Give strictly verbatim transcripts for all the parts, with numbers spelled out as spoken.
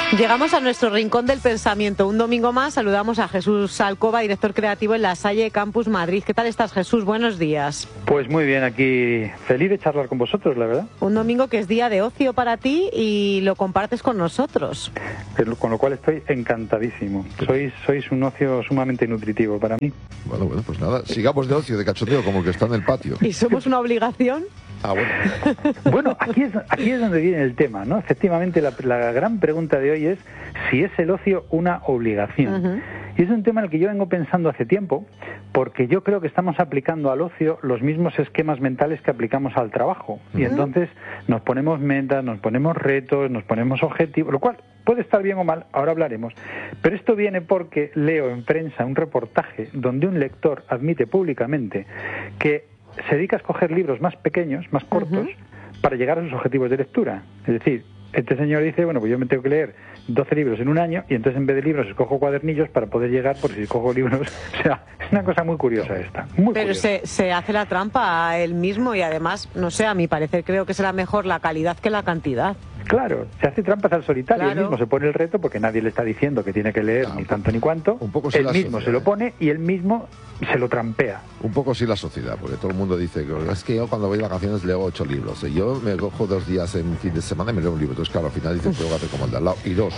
Llegamos a nuestro rincón del pensamiento. Un domingo más saludamos a Jesús Alcoba, director creativo en La Salle Campus Madrid. ¿Qué tal estás, Jesús? Buenos días. Pues muy bien, aquí feliz de charlar con vosotros, la verdad. Un domingo que es día de ocio para ti y lo compartes con nosotros. Con lo cual estoy encantadísimo. Sois, sois un ocio sumamente nutritivo para mí. Bueno, bueno, pues nada, sigamos de ocio, de cachondeo, como el que está en el patio. ¿Y somos una obligación? Ah, bueno. Bueno, aquí es, aquí es donde viene el tema, ¿no? Efectivamente, la, la gran pregunta de hoy es si es el ocio una obligación. Uh-huh. Y es un tema en el que yo vengo pensando hace tiempo, porque yo creo que estamos aplicando al ocio los mismos esquemas mentales que aplicamos al trabajo. Uh-huh. Y entonces nos ponemos metas, nos ponemos retos, nos ponemos objetivos, lo cual puede estar bien o mal, ahora hablaremos. Pero esto viene porque leo en prensa un reportaje donde un lector admite públicamente que se dedica a escoger libros más pequeños, más cortos, uh-huh, para llegar a sus objetivos de lectura. Es decir, este señor dice, bueno, pues yo me tengo que leer doce libros en un año y entonces en vez de libros escojo cuadernillos para poder llegar, porque si escojo libros... O sea, es una cosa muy curiosa esta. Muy Pero curiosa. Se, se hace la trampa a él mismo y además, no sé, a mi parecer creo que será mejor la calidad que la cantidad. Claro, se hace trampas al solitario, claro. Él mismo se pone el reto porque nadie le está diciendo que tiene que leer claro, ni tanto ni cuanto, un poco él la mismo sociedad, se lo pone y él mismo se lo trampea. Un poco sí la sociedad, porque todo el mundo dice que es que yo cuando voy de vacaciones leo ocho libros, y yo me cojo dos días en fin de semana y me leo un libro, entonces claro, al final dices tengo que hacer como el de al lado, y dos,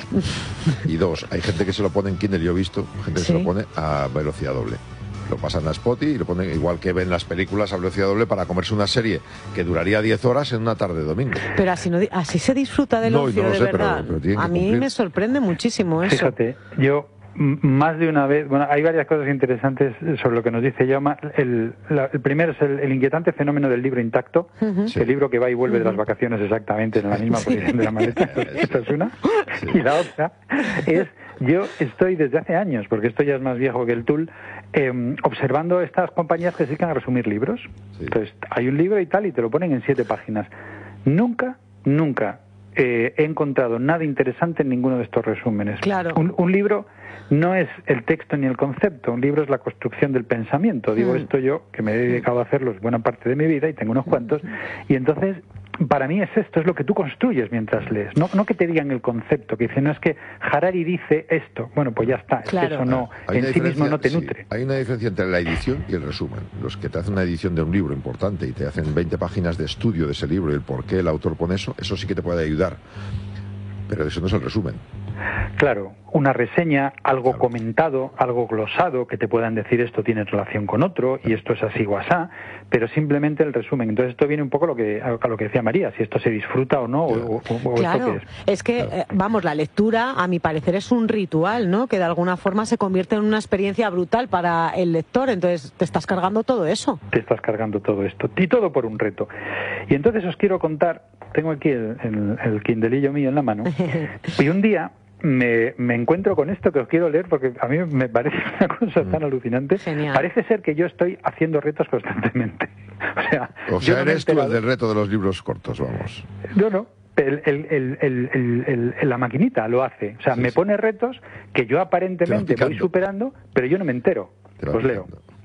y dos, hay gente que se lo pone en Kindle, yo he visto, gente que ¿sí? se lo pone a velocidad doble. Lo pasan a Spotify y lo ponen igual que ven las películas a velocidad doble para comerse una serie que duraría diez horas en una tarde de domingo. Pero así, no, así se disfruta del no, ocio, no lo de sé, verdad. Pero, pero a mí cumplir. me sorprende muchísimo eso. Fíjate, yo más de una vez, bueno, hay varias cosas interesantes sobre lo que nos dice Jaume. El, la, el primero es el, el inquietante fenómeno del libro intacto, uh-huh. sí. El libro que va y vuelve uh-huh. de las vacaciones exactamente en la misma sí. posición de la maleta. Esta es una. Sí. Y la otra es, yo estoy desde hace años, porque esto ya es más viejo que el Tul, eh, observando estas compañías que se dedican a resumir libros. Sí. Entonces, hay un libro y tal, y te lo ponen en siete páginas. Nunca, nunca eh, he encontrado nada interesante en ninguno de estos resúmenes. Claro. Un, un libro no es el texto ni el concepto, un libro es la construcción del pensamiento. Digo mm. esto yo, que me he dedicado a hacerlo buena parte de mi vida, y tengo unos cuantos, y entonces... Para mí es esto, es lo que tú construyes mientras lees, no, no que te digan el concepto, que dicen, no es que Harari dice esto, bueno, pues ya está, claro. es que eso no, hay en sí mismo no te sí, nutre. Hay una diferencia entre la edición y el resumen. Los que te hacen una edición de un libro importante y te hacen veinte páginas de estudio de ese libro y el por qué el autor pone eso, eso sí que te puede ayudar, pero eso no es el resumen. Claro, una reseña, algo claro. comentado, algo glosado, que te puedan decir esto tiene relación con otro y esto es así o asá, pero simplemente el resumen. Entonces esto viene un poco a lo que, a lo que decía María, si esto se disfruta o no, claro. o, o, o claro. esto qué es. Es que, claro. eh, vamos, la lectura, a mi parecer, es un ritual, ¿no? Que de alguna forma se convierte en una experiencia brutal para el lector, entonces te estás cargando todo eso. Te estás cargando todo esto, y todo por un reto. Y entonces os quiero contar, tengo aquí el, el, el Kindleillo mío en la mano, y un día... Me, me encuentro con esto que os quiero leer porque a mí me parece una cosa tan alucinante. Genial. Parece ser que yo estoy haciendo retos constantemente. O sea, o sea eres tú el del reto de los libros cortos, vamos. No, no. El, el, el, el, el, el, la maquinita lo hace. O sea, sí, me sí. pone retos que yo aparentemente voy superando, pero yo no me entero. Os leo.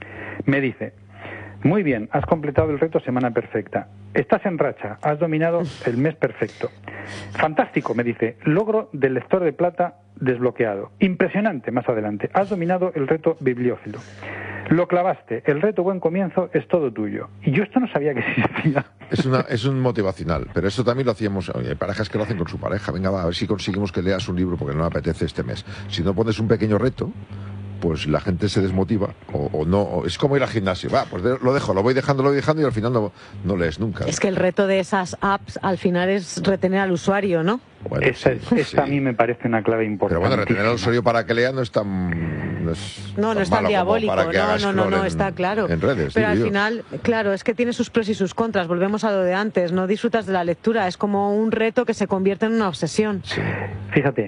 Me dice... Muy bien, has completado el reto Semana Perfecta. Estás en racha, has dominado el mes perfecto. Fantástico, me dice, logro del lector de plata desbloqueado. Impresionante, más adelante, has dominado el reto bibliófilo. Lo clavaste, el reto Buen Comienzo es todo tuyo. Y yo esto no sabía que existía. Es, una, es un motivacional, pero eso también lo hacíamos, hay parejas que lo hacen con su pareja. Venga, va, a ver si conseguimos que leas un libro porque no me apetece este mes. Si no pones un pequeño reto... pues la gente se desmotiva o, o no, o es como ir al gimnasio, va, pues de, lo dejo, lo voy dejando, lo voy dejando y al final no, no lees nunca. Es que el reto de esas apps al final es retener al usuario, ¿no? Bueno, esta sí, esta sí. A mí me parece una clave importante. Pero bueno, retener al usuario para que lea no es tan... No, es no, tan no es tan diabólico, no, no, no, no, está claro. En redes, pero al yo. final, claro, es que tiene sus pros y sus contras, volvemos a lo de antes, no disfrutas de la lectura, es como un reto que se convierte en una obsesión. Sí. Fíjate...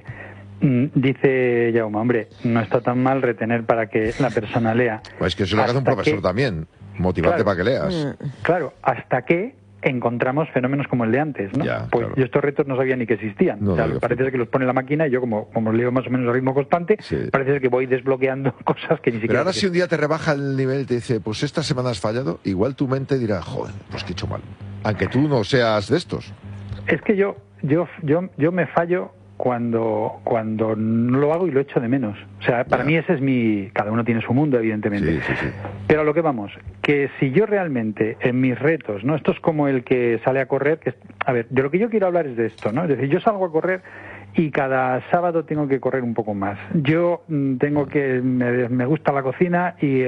Dice Jaume, hombre, no está tan mal retener para que la persona lea. Pues es que eso lo hace un profesor que, también, motivarte claro, para que leas. Claro, hasta que encontramos fenómenos como el de antes, ¿no? Ya, pues claro. yo estos retos no sabía ni que existían. No, o sea, no, parece ser que los pone la máquina y yo como, como leo más o menos a ritmo constante, sí. parece ser que voy desbloqueando cosas que ni siquiera... Pero ahora si un día te rebaja el nivel y te dice, pues esta semana has fallado, igual tu mente dirá, joder, pues que he hecho mal. Aunque tú no seas de estos. Es que yo, yo, yo, yo me fallo... cuando cuando no lo hago y lo echo de menos. O sea, para Ya. mí ese es mi... Cada uno tiene su mundo, evidentemente. Sí, sí, sí. Pero a lo que vamos, que si yo realmente en mis retos, ¿no? Esto es como el que sale a correr, que es- a ver, de lo que yo quiero hablar es de esto, ¿no? Es decir, yo salgo a correr y cada sábado tengo que correr un poco más. Yo mm, tengo que... Me, me gusta la cocina y